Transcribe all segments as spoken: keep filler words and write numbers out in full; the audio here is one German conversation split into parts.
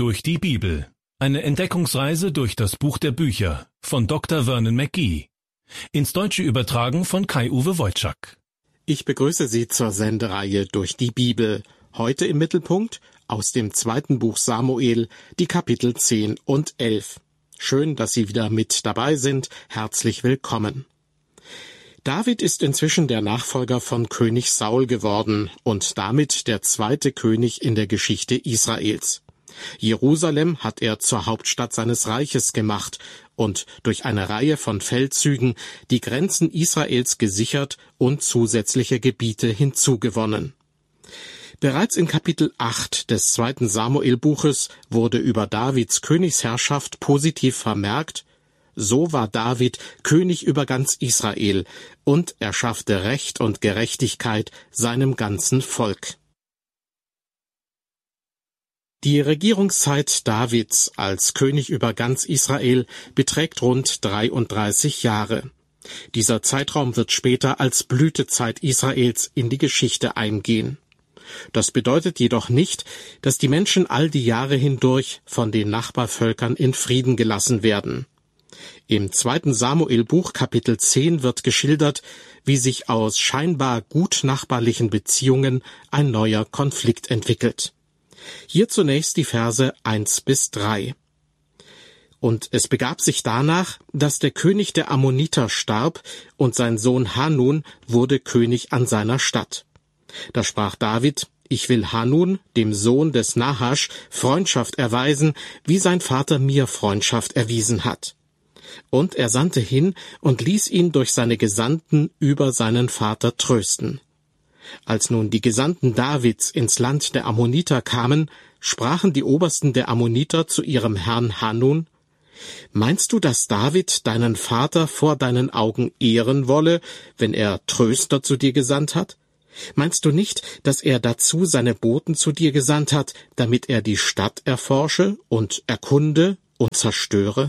durch die Bibel. Eine Entdeckungsreise durch das Buch der Bücher von Doktor Vernon McGee. Ins Deutsche übertragen von Kai-Uwe Wojczak. Ich begrüße Sie zur Sendereihe Durch die Bibel. Heute im Mittelpunkt aus dem zweiten Buch Samuel, die Kapitel zehn und elf. Schön, dass Sie wieder mit dabei sind. Herzlich willkommen. David ist inzwischen der Nachfolger von König Saul geworden und damit der zweite König in der Geschichte Israels. Jerusalem hat er zur Hauptstadt seines Reiches gemacht und durch eine Reihe von Feldzügen die Grenzen Israels gesichert und zusätzliche Gebiete hinzugewonnen. Bereits in Kapitel acht des zweiten Samuel-Buches wurde über Davids Königsherrschaft positiv vermerkt: So war David König über ganz Israel, und er schaffte Recht und Gerechtigkeit seinem ganzen Volk. Die Regierungszeit Davids als König über ganz Israel beträgt rund dreiunddreißig Jahre. Dieser Zeitraum wird später als Blütezeit Israels in die Geschichte eingehen. Das bedeutet jedoch nicht, dass die Menschen all die Jahre hindurch von den Nachbarvölkern in Frieden gelassen werden. Im zweiten Samuel-Buch Kapitel zehn wird geschildert, wie sich aus scheinbar gut nachbarlichen Beziehungen ein neuer Konflikt entwickelt. Hier zunächst die Verse eins bis drei. Und es begab sich danach, dass der König der Ammoniter starb, und sein Sohn Hanun wurde König an seiner Statt. Da sprach David: Ich will Hanun, dem Sohn des Nahasch, Freundschaft erweisen, wie sein Vater mir Freundschaft erwiesen hat. Und er sandte hin und ließ ihn durch seine Gesandten über seinen Vater trösten. Als nun die Gesandten Davids ins Land der Ammoniter kamen, sprachen die Obersten der Ammoniter zu ihrem Herrn Hanun: Meinst du, dass David deinen Vater vor deinen Augen ehren wolle, wenn er Tröster zu dir gesandt hat? Meinst du nicht, dass er dazu seine Boten zu dir gesandt hat, damit er die Stadt erforsche und erkunde und zerstöre?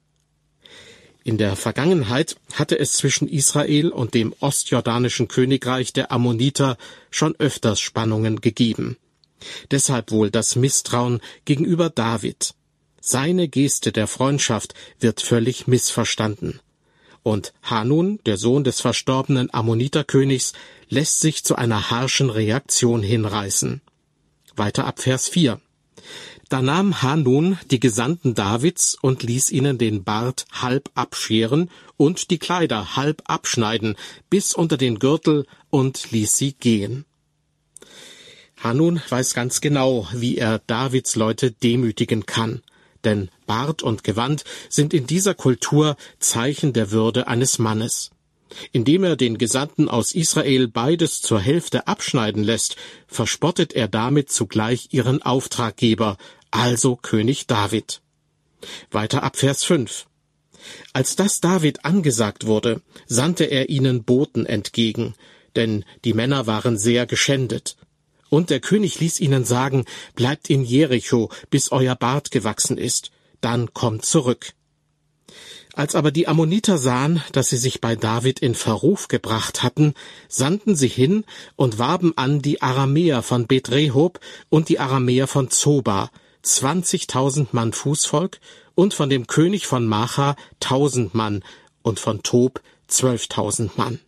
In der Vergangenheit hatte es zwischen Israel und dem ostjordanischen Königreich der Ammoniter schon öfters Spannungen gegeben. Deshalb wohl das Misstrauen gegenüber David. Seine Geste der Freundschaft wird völlig missverstanden. Und Hanun, der Sohn des verstorbenen Ammoniterkönigs, lässt sich zu einer harschen Reaktion hinreißen. Weiter ab Vers vier. Da nahm Hanun die Gesandten Davids und ließ ihnen den Bart halb abscheren und die Kleider halb abschneiden, bis unter den Gürtel, und ließ sie gehen. Hanun weiß ganz genau, wie er Davids Leute demütigen kann, denn Bart und Gewand sind in dieser Kultur Zeichen der Würde eines Mannes. Indem er den Gesandten aus Israel beides zur Hälfte abschneiden lässt, verspottet er damit zugleich ihren Auftraggeber, also König David. Weiter ab Vers fünf. Als das David angesagt wurde, sandte er ihnen Boten entgegen, denn die Männer waren sehr geschändet. Und der König ließ ihnen sagen: Bleibt in Jericho, bis euer Bart gewachsen ist, dann kommt zurück. Als aber die Ammoniter sahen, dass sie sich bei David in Verruf gebracht hatten, sandten sie hin und warben an die Aramäer von Bet-Rehob und die Aramäer von Zoba, zwanzigtausend Mann Fußvolk, und von dem König von Macha tausend Mann und von Tob zwölftausend Mann.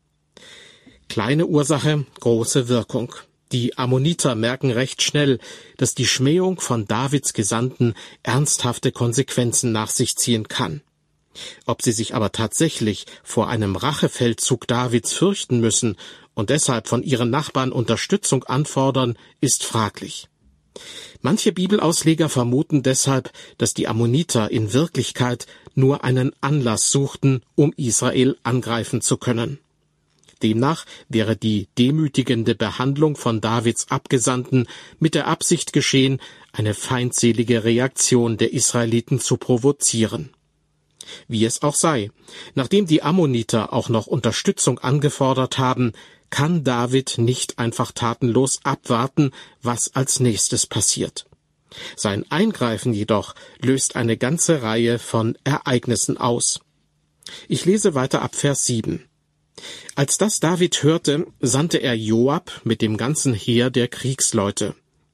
Kleine Ursache, große Wirkung. Die Ammoniter merken recht schnell, dass die Schmähung von Davids Gesandten ernsthafte Konsequenzen nach sich ziehen kann. Ob sie sich aber tatsächlich vor einem Rachefeldzug Davids fürchten müssen und deshalb von ihren Nachbarn Unterstützung anfordern, ist fraglich. Manche Bibelausleger vermuten deshalb, dass die Ammoniter in Wirklichkeit nur einen Anlass suchten, um Israel angreifen zu können. Demnach wäre die demütigende Behandlung von Davids Abgesandten mit der Absicht geschehen, eine feindselige Reaktion der Israeliten zu provozieren. Wie es auch sei, nachdem die Ammoniter auch noch Unterstützung angefordert haben, kann David nicht einfach tatenlos abwarten, was als nächstes passiert. Sein Eingreifen jedoch löst eine ganze Reihe von Ereignissen aus. Ich lese weiter ab Vers sieben. Als das David hörte, sandte er Joab mit dem ganzen Heer der Kriegsleute.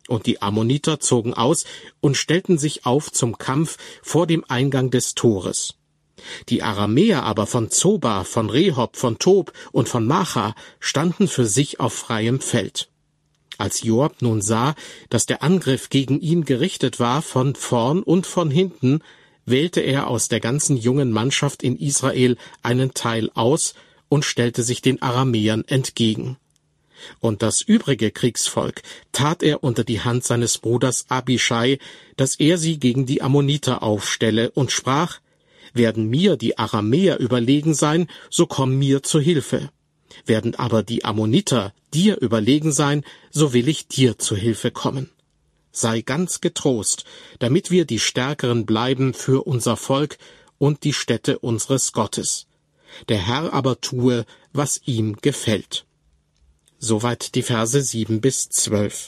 Und die Ammoniter zogen aus und stellten sich auf zum Kampf vor dem Eingang des Tores. Die Aramäer aber von Zoba, von Rehob, von Tob und von Macha standen für sich auf freiem Feld. Als Joab nun sah, dass der Angriff gegen ihn gerichtet war von vorn und von hinten, wählte er aus der ganzen jungen Mannschaft in Israel einen Teil aus und stellte sich den Aramäern entgegen. Und das übrige Kriegsvolk tat er unter die Hand seines Bruders Abischai, dass er sie gegen die Ammoniter aufstelle, und sprach: Werden mir die Aramäer überlegen sein, so komm mir zu Hilfe. Werden aber die Ammoniter dir überlegen sein, so will ich dir zu Hilfe kommen. Sei ganz getrost, damit wir die Stärkeren bleiben für unser Volk und die Stätte unseres Gottes. Der Herr aber tue, was ihm gefällt. Soweit die Verse sieben bis zwölf.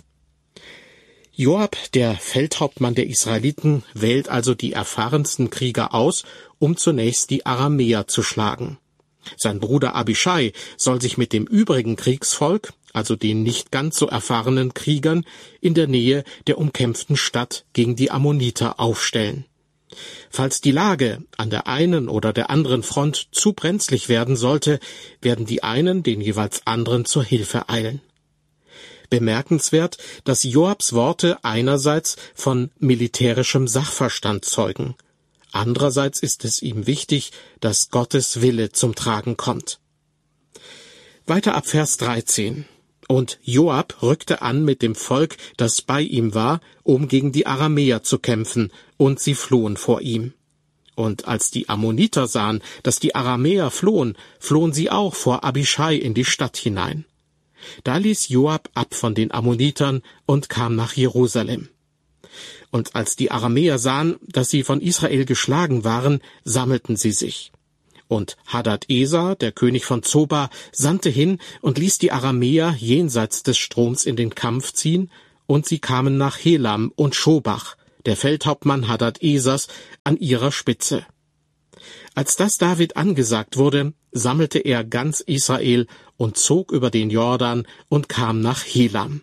Joab, der Feldhauptmann der Israeliten, wählt also die erfahrensten Krieger aus, um zunächst die Aramäer zu schlagen. Sein Bruder Abischai soll sich mit dem übrigen Kriegsvolk, also den nicht ganz so erfahrenen Kriegern, in der Nähe der umkämpften Stadt gegen die Ammoniter aufstellen. Falls die Lage an der einen oder der anderen Front zu brenzlig werden sollte, werden die einen den jeweils anderen zur Hilfe eilen. Bemerkenswert, dass Joabs Worte einerseits von militärischem Sachverstand zeugen. Andererseits ist es ihm wichtig, dass Gottes Wille zum Tragen kommt. Weiter ab Vers dreizehn. Und Joab rückte an mit dem Volk, das bei ihm war, um gegen die Aramäer zu kämpfen, und sie flohen vor ihm. Und als die Ammoniter sahen, dass die Aramäer flohen, flohen sie auch vor Abischai in die Stadt hinein. Da ließ Joab ab von den Ammonitern und kam nach Jerusalem. Und als die Aramäer sahen, dass sie von Israel geschlagen waren, sammelten sie sich. Und Hadad-Eser, der König von Zoba, sandte hin und ließ die Aramäer jenseits des Stroms in den Kampf ziehen, und sie kamen nach Helam und Schobach, der Feldhauptmann Hadad-Esers, an ihrer Spitze. Als das David angesagt wurde, sammelte er ganz Israel und zog über den Jordan und kam nach Helam.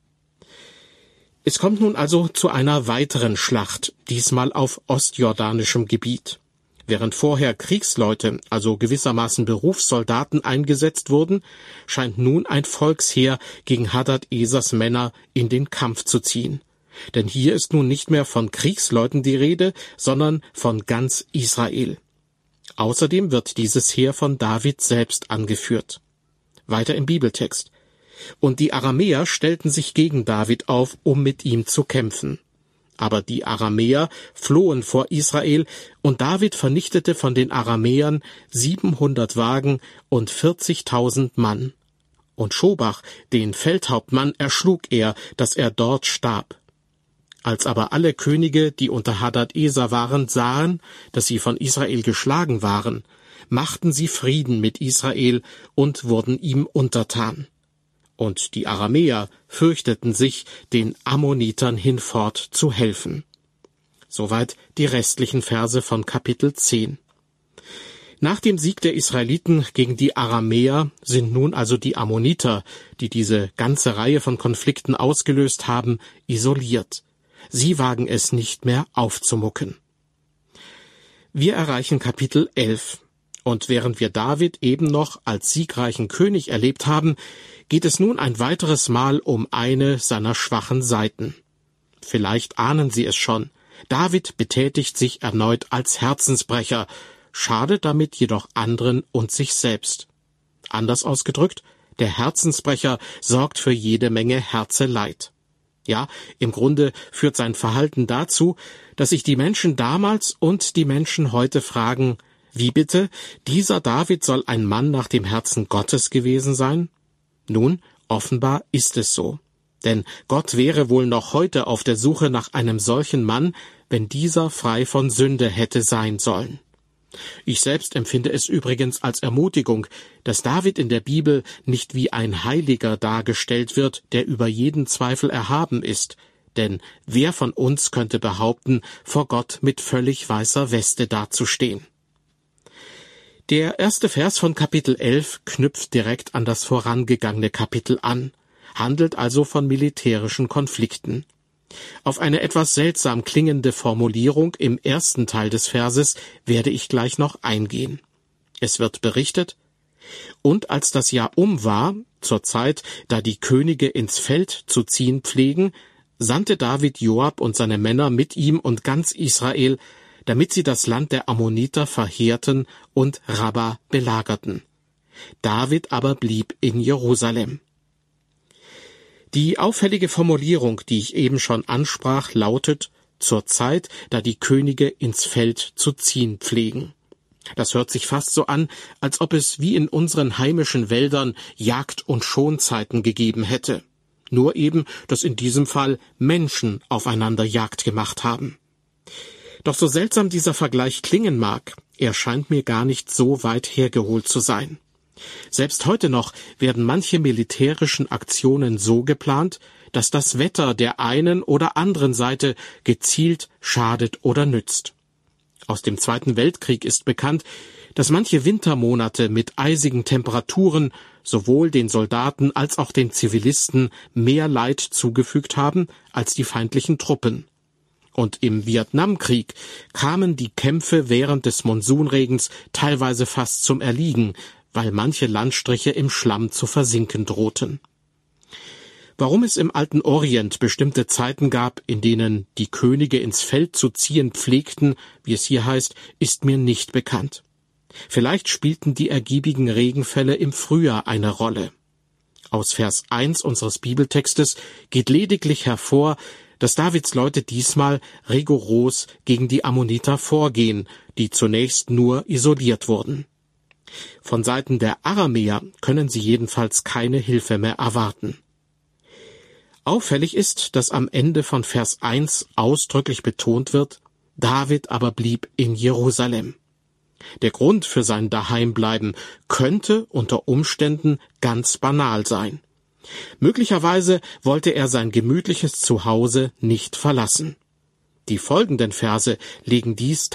Es kommt nun also zu einer weiteren Schlacht, diesmal auf ostjordanischem Gebiet. Während vorher Kriegsleute, also gewissermaßen Berufssoldaten, eingesetzt wurden, scheint nun ein Volksheer gegen Hadad-Esers Männer in den Kampf zu ziehen. Denn hier ist nun nicht mehr von Kriegsleuten die Rede, sondern von ganz Israel. Außerdem wird dieses Heer von David selbst angeführt. Weiter im Bibeltext. Und die Aramäer stellten sich gegen David auf, um mit ihm zu kämpfen. Aber die Aramäer flohen vor Israel, und David vernichtete von den Aramäern siebenhundert Wagen und vierzigtausend Mann. Und Schobach, den Feldhauptmann, erschlug er, dass er dort starb. Als aber alle Könige, die unter Hadad-Eser waren, sahen, dass sie von Israel geschlagen waren, machten sie Frieden mit Israel und wurden ihm untertan. Und die Aramäer fürchteten sich, den Ammonitern hinfort zu helfen. Soweit die restlichen Verse von Kapitel zehn. Nach dem Sieg der Israeliten gegen die Aramäer sind nun also die Ammoniter, die diese ganze Reihe von Konflikten ausgelöst haben, isoliert. Sie wagen es nicht mehr aufzumucken. Wir erreichen Kapitel elf. Und während wir David eben noch als siegreichen König erlebt haben, geht es nun ein weiteres Mal um eine seiner schwachen Seiten. Vielleicht ahnen Sie es schon. David betätigt sich erneut als Herzensbrecher, schadet damit jedoch anderen und sich selbst. Anders ausgedrückt, der Herzensbrecher sorgt für jede Menge Herzeleid. Ja, im Grunde führt sein Verhalten dazu, dass sich die Menschen damals und die Menschen heute fragen: Wie bitte? Dieser David soll ein Mann nach dem Herzen Gottes gewesen sein? Nun, offenbar ist es so. Denn Gott wäre wohl noch heute auf der Suche nach einem solchen Mann, wenn dieser frei von Sünde hätte sein sollen. Ich selbst empfinde es übrigens als Ermutigung, dass David in der Bibel nicht wie ein Heiliger dargestellt wird, der über jeden Zweifel erhaben ist. Denn wer von uns könnte behaupten, vor Gott mit völlig weißer Weste dazustehen? Der erste Vers von Kapitel elf knüpft direkt an das vorangegangene Kapitel an. handelt also von militärischen Konflikten. Auf eine etwas seltsam klingende Formulierung im ersten Teil des Verses werde ich gleich noch eingehen. Es wird berichtet: Und als das Jahr um war, zur Zeit, da die Könige ins Feld zu ziehen pflegen, sandte David Joab und seine Männer mit ihm und ganz Israel, damit sie das Land der Ammoniter verheerten und Rabba belagerten. David aber blieb in Jerusalem. Die auffällige Formulierung, die ich eben schon ansprach, lautet: zur Zeit, da die Könige ins Feld zu ziehen pflegen. Das hört sich fast so an, als ob es wie in unseren heimischen Wäldern Jagd- und Schonzeiten gegeben hätte. Nur eben, dass in diesem Fall Menschen aufeinander Jagd gemacht haben. Doch so seltsam dieser Vergleich klingen mag, er scheint mir gar nicht so weit hergeholt zu sein. Selbst heute noch werden manche militärischen Aktionen so geplant, dass das Wetter der einen oder anderen Seite gezielt schadet oder nützt. Aus dem Zweiten Weltkrieg ist bekannt, dass manche Wintermonate mit eisigen Temperaturen sowohl den Soldaten als auch den Zivilisten mehr Leid zugefügt haben als die feindlichen Truppen. Und im Vietnamkrieg kamen die Kämpfe während des Monsunregens teilweise fast zum Erliegen, weil manche Landstriche im Schlamm zu versinken drohten. Warum es im alten Orient bestimmte Zeiten gab, in denen die Könige ins Feld zu ziehen pflegten, wie es hier heißt, ist mir nicht bekannt. Vielleicht spielten die ergiebigen Regenfälle im Frühjahr eine Rolle. Aus Vers eins unseres Bibeltextes geht lediglich hervor, dass Davids Leute diesmal rigoros gegen die Ammoniter vorgehen, die zunächst nur isoliert wurden. Von Seiten der Aramäer können sie jedenfalls keine Hilfe mehr erwarten. Auffällig ist, dass am Ende von Vers eins ausdrücklich betont wird: David aber blieb in Jerusalem. Der Grund für sein Daheimbleiben könnte unter Umständen ganz banal sein. Möglicherweise wollte er sein gemütliches Zuhause nicht verlassen. Die folgenden Verse legen dies